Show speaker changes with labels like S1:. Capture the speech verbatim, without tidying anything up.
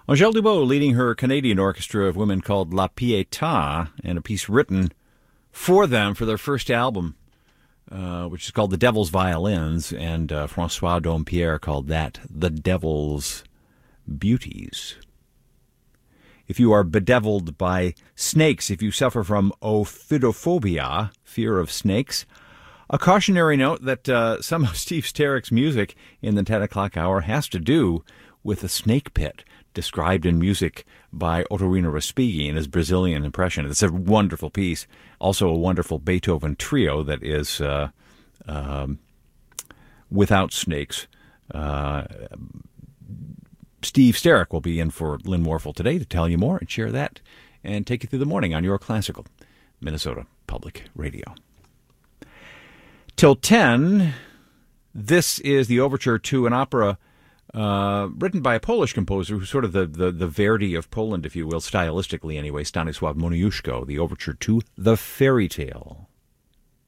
S1: Angèle Dubois leading her Canadian orchestra of women called La Pietà, and a piece written for them for their first album, uh, which is called The Devil's Violins, and uh, Francois Dompierre called that The Devil's Beauties. If you are bedeviled by snakes, if you suffer from ophidophobia, fear of snakes, a cautionary note that uh, some of Steve Starrick's music in the ten o'clock hour has to do with a snake pit, described in music by Otorino Respighi in his Brazilian impression. It's a wonderful piece. Also a wonderful Beethoven trio that is uh, um, without snakes. Uh, Steve Starrick will be in for Lynn Warfel today to tell you more and share that and take you through the morning on your classical Minnesota Public Radio. Till ten, this is the overture to an opera uh, written by a Polish composer who's sort of the, the, the Verdi of Poland, if you will, stylistically anyway, Stanisław Moniuszko, the overture to The Fairy Tale.